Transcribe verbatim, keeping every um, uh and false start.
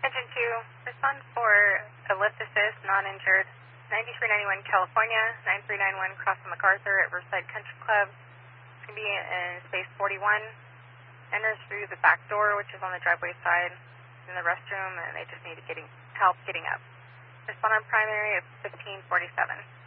Attention to respond for a lift assist, non-injured, ninety-three ninety-one California, nine three nine one Cross MacArthur at Riverside Country Club. It's going to be in space forty-one. Enters through the back door, which is on the driveway side, in the restroom, and they just need getting help getting up. Respond on primary at fifteen forty-seven.